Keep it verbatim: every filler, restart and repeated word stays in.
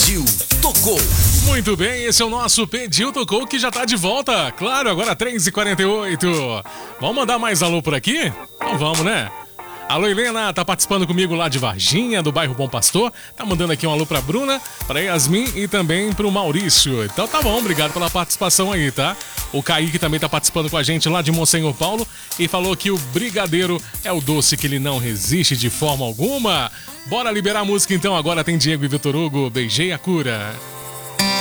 Pediu, tocou. Muito bem, esse é o nosso Pediu, tocou, que já tá de volta. Claro, agora três e quarenta e oito. Vamos mandar mais alô por aqui? Então vamos, né? Alô, Helena, tá participando comigo lá de Varginha, do bairro Bom Pastor. Tá mandando aqui um alô pra Bruna, pra Yasmin e também pro Maurício. Então tá bom, obrigado pela participação aí, tá? O Kaique também tá participando com a gente lá de Monsenhor Paulo e falou que o brigadeiro é o doce que ele não resiste de forma alguma. Bora liberar a música então, agora tem Diego e Vitor Hugo, Beijei a Cura.